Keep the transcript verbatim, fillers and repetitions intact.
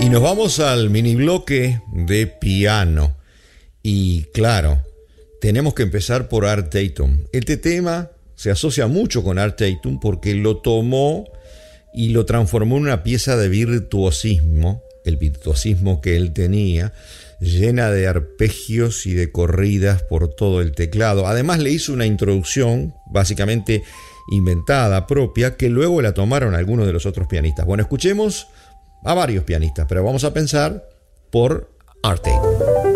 Y nos vamos al mini bloque de piano. Y claro, tenemos que empezar por Art Tatum. Este tema se asocia mucho con Art Tatum porque lo tomó y lo transformó en una pieza de virtuosismo, el virtuosismo que él tenía, llena de arpegios y de corridas por todo el teclado. Además le hizo una introducción básicamente inventada, propia, que luego la tomaron algunos de los otros pianistas. Bueno, escuchemos a varios pianistas, pero vamos a pensar por Art Tatum.